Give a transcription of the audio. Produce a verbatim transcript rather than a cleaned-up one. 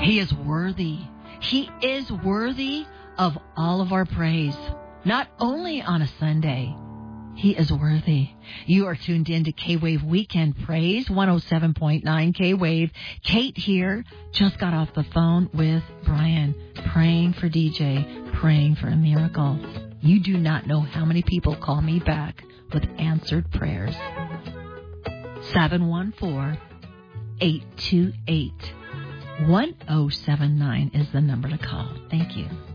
He is worthy. He is worthy of all of our praise, not only on a Sunday. He is worthy. You are tuned in to K-Wave Weekend Praise, one oh seven point nine K-Wave. Kate here, just got off the phone with Brian, praying for D J, praying for a miracle. You do not know how many people call me back with answered prayers. seven one four, eight two eight, one oh seven nine is the number to call. Thank you.